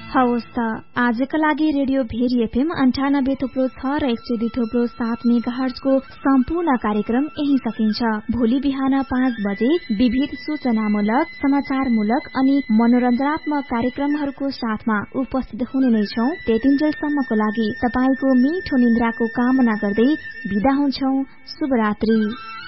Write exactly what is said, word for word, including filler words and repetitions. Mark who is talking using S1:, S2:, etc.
S1: हवस् त आजका लागि रेडियो भेरी एफएम अन्ठानब्बे थुप्रो छ र एक सय दुई थुप्रो सात मेगाहर्जको सम्पूर्ण कार्यक्रम यही सकिन्छ। भोलि बिहान पाँच बजे विविध सूचनामूलक, समाचारमूलक अनि मनोरञ्जनात्मक कार्यक्रमहरूको साथमा उपस्थित हुने नै छौं। त्यतिन्जेलसम्मको लागि तपाईको मिठो निन्द्राको कामना गर्दै बिदा हुन्छौं। शुभरात्रि।